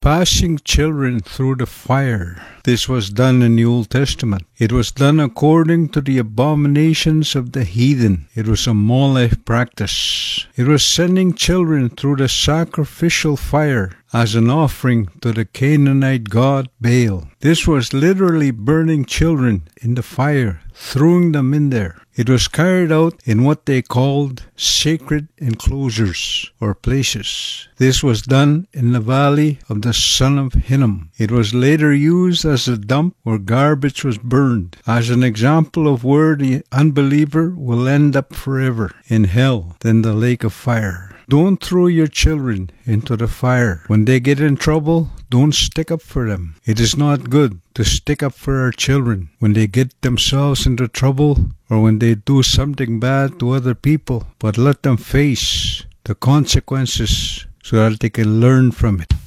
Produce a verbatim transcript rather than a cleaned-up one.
passing children through the fire. This was done in the Old Testament. It was done according to the abominations of the heathen. It was a Molech practice. It was sending children through the sacrificial fire as an offering to the Canaanite god Baal. This was literally burning children in the fire, throwing them in there. It was carried out in what they called sacred enclosures or places. This was done in the valley of the son of Hinnom. It was later used as a dump where garbage was burned, as an example of where the unbeliever will end up forever, in hell, then the lake of fire. Don't throw your children into the fire. When they get in trouble, don't stick up for them. It is not good to stick up for our children when they get themselves into trouble or when they do something bad to other people, but let them face the consequences so that they can learn from it.